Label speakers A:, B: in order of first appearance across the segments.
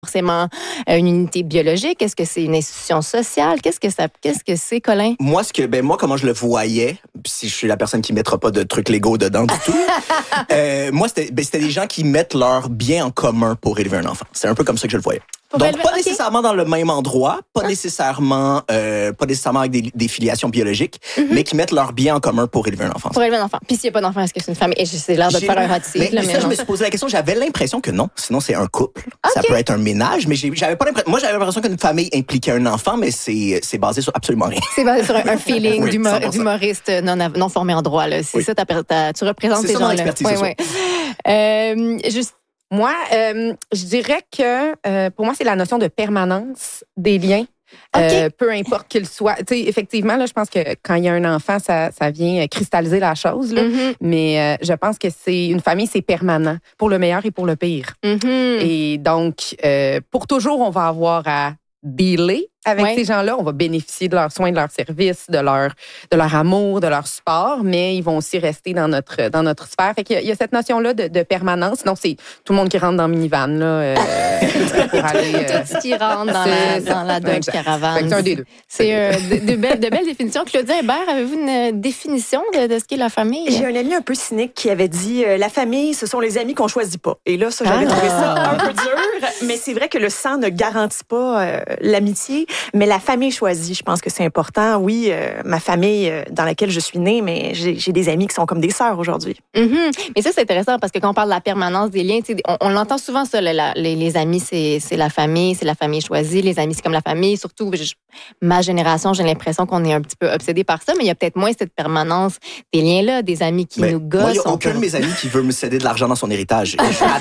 A: forcément une unité biologique? Est-ce que c'est une institution sociale? Qu'est-ce que c'est, Colin?
B: Moi, comment je le voyais, si je suis la personne qui mettra pas de trucs légaux dedans du tout, moi, c'était des gens qui mettent leur bien en commun pour élever un enfant. C'est un peu comme ça que je le voyais. Donc, pas nécessairement dans le même endroit, pas nécessairement avec des filiations biologiques, mais qui mettent leur bien en commun pour élever un enfant.
A: Pour élever un enfant. Puis s'il n'y a pas d'enfant, est-ce que c'est une famille? Et c'est l'air de te faire un hot seat.
B: Mais ça, je me suis posé la question, j'avais l'impression que non. Sinon, c'est un couple. Okay. Ça peut être un ménage, mais j'avais pas l'impression. Moi, j'avais l'impression qu'une famille impliquait un enfant, mais c'est basé sur absolument rien.
A: C'est basé sur un feeling d'humoriste non formé en droit, là. C'est ça, tu représentes ces gens-là.
B: C'est ça mon expertise.
A: Juste.
C: Moi, je dirais que pour moi, c'est la notion de permanence des liens.
A: Okay.
C: Peu importe qu'il soit. Tu sais, effectivement, là, je pense que quand il y a un enfant, ça vient cristalliser la chose. Là. Mm-hmm. Mais je pense que c'est une famille, c'est permanent, pour le meilleur et pour le pire. Mm-hmm. Et donc, pour toujours, on va avoir à dealer avec ces gens-là. On va bénéficier de leurs soins, de leurs services, de leur amour, de leur support, mais ils vont aussi rester dans notre sphère. Fait qu'il y a cette notion-là de permanence. Sinon, c'est tout le monde qui rentre dans le minivan, là, pour aller...
A: Tout ce qui rentre dans la Dodge Caravan.
C: C'est un des deux.
A: C'est de belles définitions. Claudia Hébert, avez-vous une définition de ce qu'est la famille?
D: J'ai un ami un peu cynique qui avait dit la famille, ce sont les amis qu'on choisit pas. Et là, ça, j'avais trouvé ça un peu dur, mais c'est vrai que le sang ne garantit pas l'amitié. Mais la famille choisie, je pense que c'est important. Oui, ma famille dans laquelle je suis née, mais j'ai des amis qui sont comme des sœurs aujourd'hui.
A: Mm-hmm. Mais ça, c'est intéressant parce que quand on parle de la permanence des liens, on l'entend souvent, ça, les amis, c'est la famille choisie. Les amis, c'est comme la famille. Surtout, ma génération, j'ai l'impression qu'on est un petit peu obsédé par ça, mais il y a peut-être moins cette permanence des liens-là, des amis qui nous gossent.
B: Moi, il n'y a aucun de mes amis qui veut me céder de l'argent dans son héritage.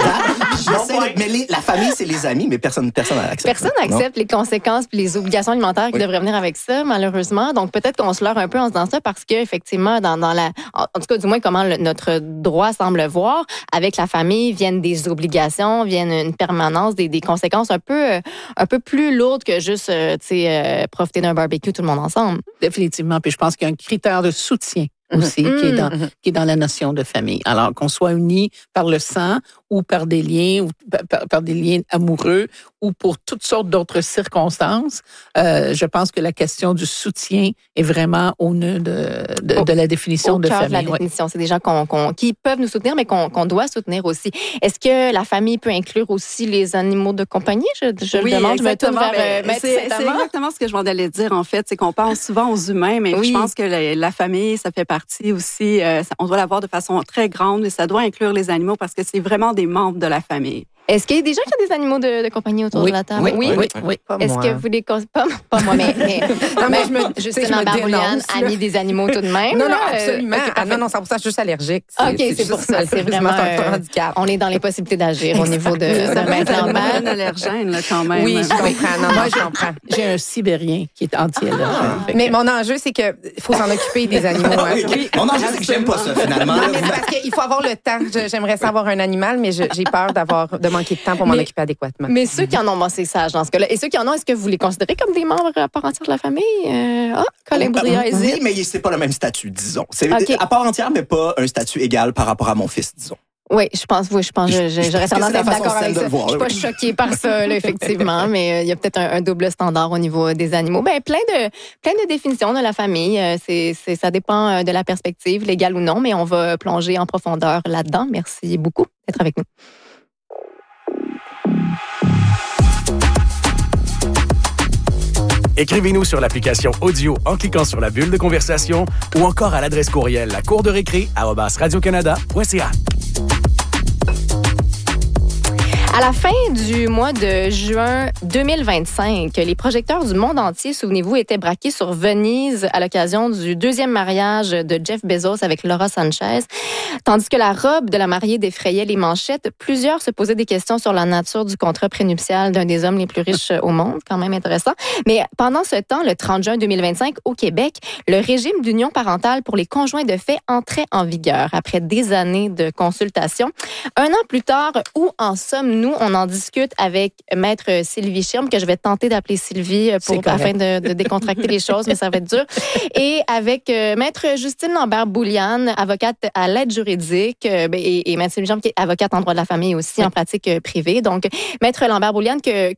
B: Mais la famille, c'est les amis, mais personne n'accepte.
A: Personne n'accepte les conséquences puis les obligations alimentaires qui devraient venir avec ça, malheureusement. Donc, peut-être qu'on se leurre un peu en se disant ça parce qu'effectivement, en tout cas, du moins, comment notre droit semble voir, avec la famille, viennent des obligations, viennent une permanence, des conséquences un peu plus lourdes que juste, profiter d'un barbecue tout le monde ensemble.
E: Définitivement. Puis je pense qu'il y a un critère de soutien aussi qui est dans la notion de famille. Alors qu'on soit unis par le sang ou par des liens par des liens amoureux ou pour toutes sortes d'autres circonstances, je pense que la question du soutien est vraiment au nœud de la définition de famille.
A: La définition, c'est des gens qui peuvent nous soutenir, mais qu'on doit soutenir aussi. Est-ce que la famille peut inclure aussi les animaux de compagnie? Je le demande, je me tourne vers Maître Saint-Amand.
F: C'est exactement ce que je m'en allais dire, en fait. C'est qu'on pense souvent aux humains, mais je pense que la famille, ça fait partie aussi, on doit la voir de façon très grande, mais ça doit inclure les animaux parce que c'est vraiment des membres de la famille.
A: Est-ce qu'il y a des gens qui ont des animaux de compagnie autour de la table?
E: Oui.
A: Est-ce que vous les pas moi, mais Justine Ambarbouliane, amie des animaux tout de même.
C: Non, absolument. Non, 100%, je suis juste allergique.
A: OK, c'est pour ça. C'est vraiment un handicap. On est dans les possibilités d'agir au niveau de Maître Lambert.
F: Un allergène, là, quand même.
C: Oui, je comprends. Non, moi, je comprends.
E: J'ai un Sibérien qui est anti-allergène.
C: Mais mon enjeu, c'est qu'il faut s'en occuper des animaux.
B: Oui. Mon enjeu, c'est que j'aime pas ça, finalement.
C: Non, mais parce qu'il faut avoir le temps. J'aimerais savoir un animal, mais j'ai peur de manquer de temps pour m'en occuper adéquatement.
A: Mais ceux qui en ont, c'est sage dans ce cas-là. Et ceux qui en ont, est-ce que vous les considérez comme des membres à part entière de la famille? Colin Boudria hésite.
B: Oui, mais c'est pas le même statut, disons. C'est à part entière, mais pas un statut égal par rapport à mon fils, disons.
A: Oui, je pense, j'aurais tendance à être d'accord avec ça. Je suis pas choquée par ça, là, effectivement, mais il y a peut-être un double standard au niveau des animaux. Ben, plein de définitions de la famille. Ça dépend de la perspective, légale ou non, mais on va plonger en profondeur là-dedans. Merci beaucoup d'être avec nous.
G: Écrivez-nous sur l'application audio en cliquant sur la bulle de conversation ou encore à l'adresse courriel lacourderécré@radiocanada.ca.
A: À la fin du mois de juin 2025, les projecteurs du monde entier, souvenez-vous, étaient braqués sur Venise à l'occasion du deuxième mariage de Jeff Bezos avec Laura Sanchez. Tandis que la robe de la mariée défrayait les manchettes, plusieurs se posaient des questions sur la nature du contrat prénuptial d'un des hommes les plus riches au monde. Quand même intéressant. Mais pendant ce temps, le 30 juin 2025, au Québec, le régime d'union parentale pour les conjoints de fait entrait en vigueur après des années de consultation. Un an plus tard, où en sommes-nous nous, on en discute avec Maître Sylvie Schirm, que je vais tenter d'appeler Sylvie afin de décontracter les choses, mais ça va être dur. Et avec Maître Justine Lambert-Bouliane, avocate à l'aide juridique, et Maître Sylvie Schirm, qui est avocate en droit de la famille aussi, en pratique privée. Donc, Maître Lambert-Bouliane, que